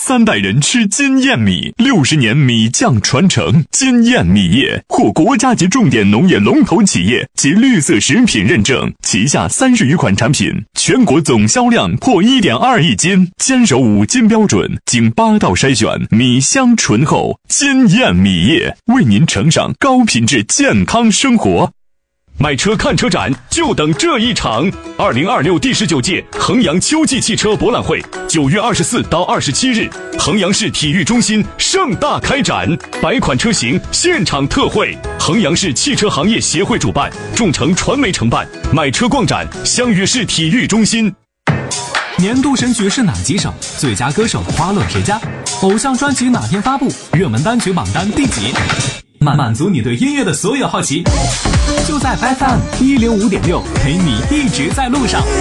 3代人吃金燕米，60年米酱传承。金燕米业获国家级重点农业龙头企业及绿色食品认证，旗下30余款产品，全国总销量破1.2亿斤，坚守5金标准，经8道筛选，米香醇厚。金燕米业为您呈上高品质健康生活。买车看车展就等这一场，2026第19届衡阳秋季汽车博览会9月24到27日，衡阳市体育中心盛大开展，100款车型现场特惠，衡阳市汽车行业协会主办，众诚传媒承办，买车逛展相约市体育中心。 年度神曲是哪几首？最佳歌手花落谁家？偶像专辑哪天发布？热门单曲榜单第几？满足你对音乐的所有好奇，就在 FM105.6，陪你一直在路上。